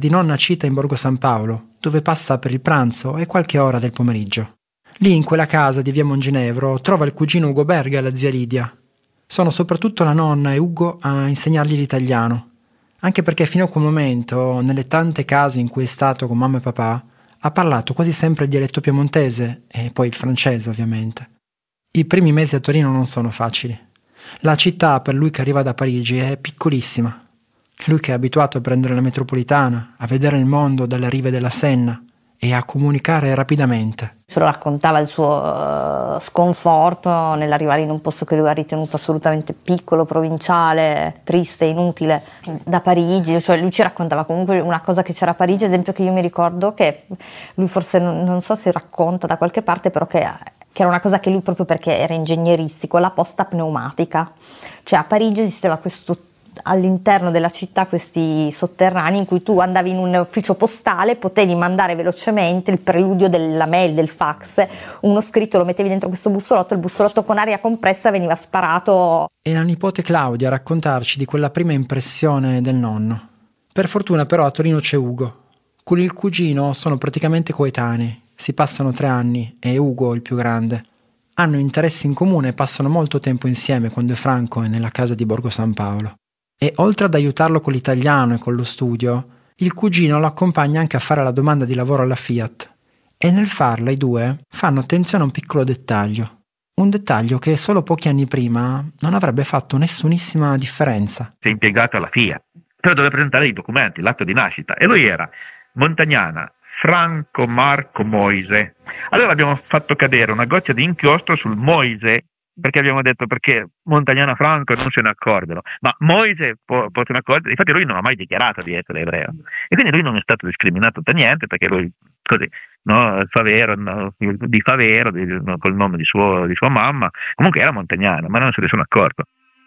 di nonna Cita in Borgo San Paolo, dove passa per il pranzo e qualche ora del pomeriggio. Lì, in quella casa di via Monginevro, trova il cugino Ugo Berga e la zia Lidia. Sono soprattutto la nonna e Ugo a insegnargli l'italiano, anche perché fino a quel momento, nelle tante case in cui è stato con mamma e papà, ha parlato quasi sempre il dialetto piemontese e poi il francese, ovviamente. I primi mesi a Torino non sono facili. La città, per lui che arriva da Parigi, è piccolissima. Lui che è abituato a prendere la metropolitana, a vedere il mondo dalle rive della Senna e a comunicare rapidamente. Ce lo raccontava il suo sconforto nell'arrivare in un posto che lui ha ritenuto assolutamente piccolo, provinciale, triste, inutile, da Parigi. Cioè lui ci raccontava comunque una cosa che c'era a Parigi, ad esempio, che io mi ricordo che lui forse non so se racconta da qualche parte, però che era una cosa che lui, proprio perché era ingegneristico, la posta pneumatica. Cioè a Parigi esisteva questo, all'interno della città, questi sotterranei in cui tu andavi in un ufficio postale, potevi mandare velocemente il preludio della mail, del fax, uno scritto lo mettevi dentro questo bussolotto, il bussolotto con aria compressa veniva sparato. È la nipote Claudia a raccontarci di quella prima impressione del nonno. Per fortuna però a Torino c'è Ugo. Con il cugino sono praticamente coetanei, si passano 3 anni e Ugo il più grande. Hanno interessi in comune e passano molto tempo insieme quando Franco è nella casa di Borgo San Paolo. E oltre ad aiutarlo con l'italiano e con lo studio, il cugino lo accompagna anche a fare la domanda di lavoro alla Fiat. E nel farla i due fanno attenzione a un piccolo dettaglio. Un dettaglio che solo pochi anni prima non avrebbe fatto nessunissima differenza. Si è impiegato alla Fiat, però doveva presentare i documenti, l'atto di nascita, e lui era Montagnana, Franco Marco Moise. Allora abbiamo fatto cadere una goccia di inchiostro sul Moise, perché abbiamo detto perché Montagnana Franco non se ne accorgono, ma Moise può se ne accorgere. Infatti lui non ha mai dichiarato di essere ebreo e quindi lui non è stato discriminato da niente, perché lui così, no, Favero, no, di Favero, no, col nome di sua mamma, comunque era montagnano, ma non se ne sono accorto.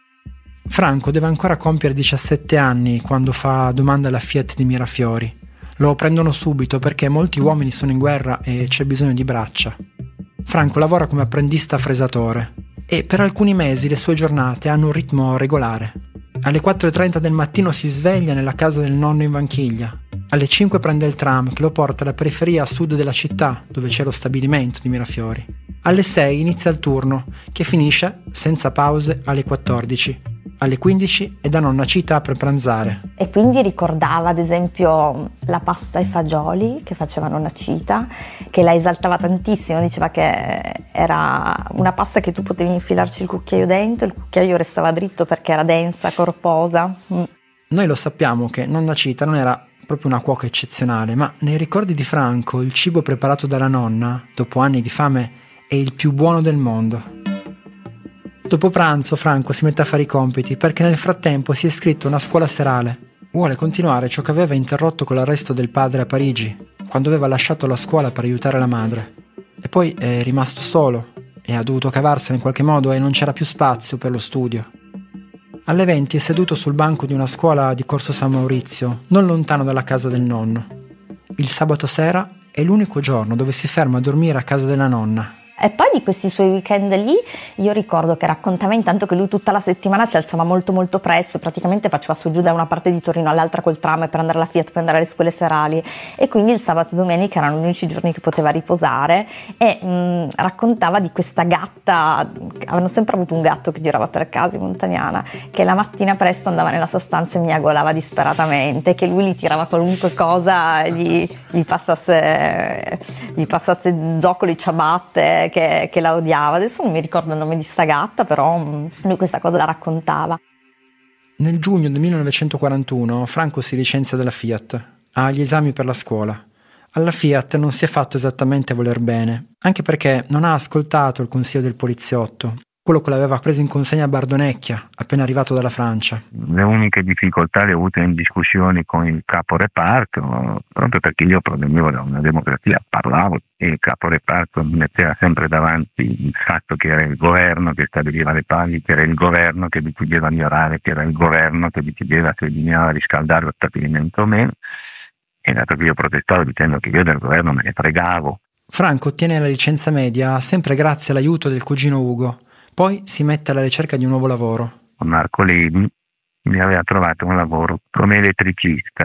Franco deve ancora compiere 17 anni quando fa domanda alla Fiat di Mirafiori. Lo prendono subito perché molti uomini sono in guerra e c'è bisogno di braccia. Franco lavora come apprendista fresatore e per alcuni mesi le sue giornate hanno un ritmo regolare. Alle 4:30 del mattino si sveglia nella casa del nonno in Vanchiglia. Alle 5 prende il tram che lo porta alla periferia a sud della città, dove c'è lo stabilimento di Mirafiori. Alle 6 inizia il turno, che finisce, senza pause, alle 14. Alle 15 è da nonna Cita per pranzare. E quindi ricordava ad esempio la pasta ai fagioli che faceva nonna Cita, che la esaltava tantissimo, diceva che era una pasta che tu potevi infilarci il cucchiaio dentro, il cucchiaio restava dritto perché era densa, corposa. Noi lo sappiamo che nonna Cita non era proprio una cuoca eccezionale, ma nei ricordi di Franco il cibo preparato dalla nonna, dopo anni di fame, è il più buono del mondo. Dopo pranzo Franco si mette a fare i compiti perché nel frattempo si è iscritto a una scuola serale. Vuole continuare ciò che aveva interrotto con l'arresto del padre a Parigi, quando aveva lasciato la scuola per aiutare la madre. E poi è rimasto solo e ha dovuto cavarsene in qualche modo e non c'era più spazio per lo studio. Alle 20 è seduto sul banco di una scuola di Corso San Maurizio, non lontano dalla casa del nonno. Il sabato sera è l'unico giorno dove si ferma a dormire a casa della nonna. E poi di questi suoi weekend lì io ricordo che raccontava intanto che lui tutta la settimana si alzava molto molto presto, praticamente faceva su e giù da una parte di Torino all'altra col tram per andare alla Fiat, per andare alle scuole serali, e quindi il sabato e domenica erano gli unici giorni che poteva riposare. E raccontava di questa gatta, avevano sempre avuto un gatto che girava per casa in Montagnana, che la mattina presto andava nella sua stanza e miagolava disperatamente, che lui gli tirava qualunque cosa, gli passasse zoccoli, ciabatte, che la odiava. Adesso non mi ricordo il nome di sta gatta, però lui questa cosa la raccontava. Nel giugno del 1941 Franco si licenzia dalla Fiat, ha gli esami per la scuola. Alla Fiat non si è fatto esattamente voler bene, anche perché non ha ascoltato il consiglio del poliziotto, quello che l'aveva preso in consegna a Bardonecchia, appena arrivato dalla Francia. Le uniche difficoltà le ho avute in discussioni con il capo reparto, proprio perché io provenivo da una democrazia, parlavo e il capo reparto mi metteva sempre davanti il fatto che era il governo che stabiliva le paghe, che era il governo che vi chiedeva di orare, che era il governo che vi chiedeva se bisognava riscaldare lo stabilimento o meno, e dato che io protestavo dicendo che io del governo me ne fregavo. Franco ottiene la licenza media sempre grazie all'aiuto del cugino Ugo. Poi si mette alla ricerca di un nuovo lavoro. Marco Levi mi aveva trovato un lavoro come elettricista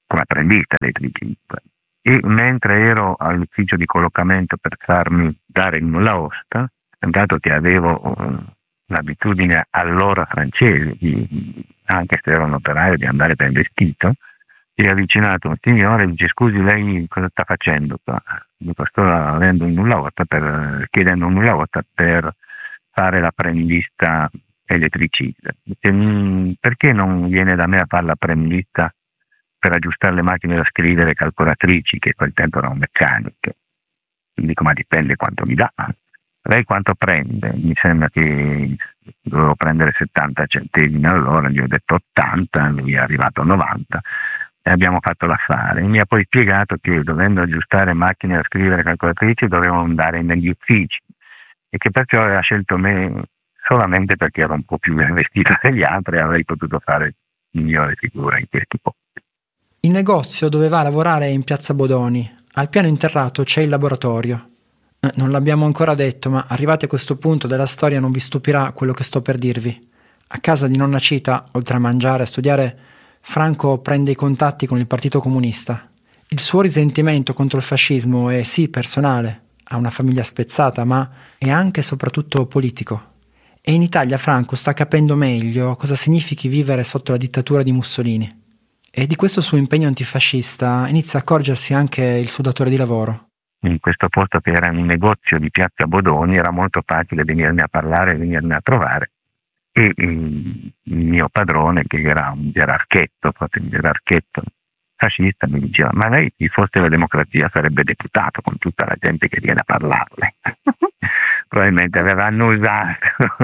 come apprendista elettricista. E mentre ero all'ufficio di collocamento per farmi dare il nulla osta, dato che avevo l'abitudine allora francese, anche se ero un operaio, di andare ben vestito, si è avvicinato un signore e dice: scusi, lei cosa sta facendo qua? Dico: sto avendo un nulla osta chiedendo un nulla osta per fare l'apprendista elettricista. Dice: perché non viene da me a fare l'apprendista per aggiustare le macchine da scrivere, calcolatrici, che a quel tempo erano meccaniche? Dico: ma dipende quanto mi dà. Lei quanto prende? Mi sembra che dovevo prendere 70 centesimi all'ora, gli ho detto 80, lui è arrivato a 90 e abbiamo fatto l'affare. Mi ha poi spiegato che, dovendo aggiustare macchine da scrivere, calcolatrici, dovevo andare negli uffici e che perciò aveva scelto me solamente perché ero un po' più ben vestito degli altri e avrei potuto fare migliore figura in questi posti. Il negozio dove va a lavorare è in Piazza Bodoni. Al piano interrato c'è il laboratorio. Non l'abbiamo ancora detto, ma arrivati a questo punto della storia non vi stupirà quello che sto per dirvi. A casa di nonna Cita, oltre a mangiare e studiare, Franco prende i contatti con il Partito Comunista. Il suo risentimento contro il fascismo è sì personale, ha una famiglia spezzata, ma è anche e soprattutto politico. E in Italia Franco sta capendo meglio cosa significhi vivere sotto la dittatura di Mussolini. E di questo suo impegno antifascista inizia a accorgersi anche il suo datore di lavoro. In questo posto, che era un negozio di Piazza Bodoni, era molto facile venirmi a parlare, venirmi a trovare. E il mio padrone, che era un gerarchetto, proprio un gerarchetto fascista, mi diceva: ma lei, se fosse la democrazia, sarebbe deputato con tutta la gente che viene a parlarle. Probabilmente aveva annusato,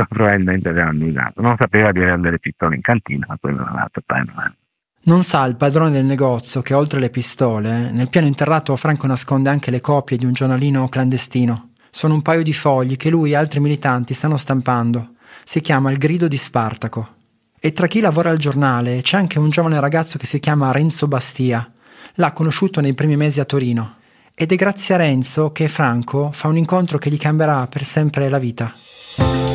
non sapeva di avere delle pistole in cantina, ma poi me l'ha dato prendere. Non sa il padrone del negozio che, oltre le pistole, nel piano interrato Franco nasconde anche le copie di un giornalino clandestino. Sono un paio di fogli che lui e altri militanti stanno stampando. Si chiama Il Grido di Spartaco. E tra chi lavora al giornale c'è anche un giovane ragazzo che si chiama Renzo Bastia. L'ha conosciuto nei primi mesi a Torino. Ed è grazie a Renzo che Franco fa un incontro che gli cambierà per sempre la vita.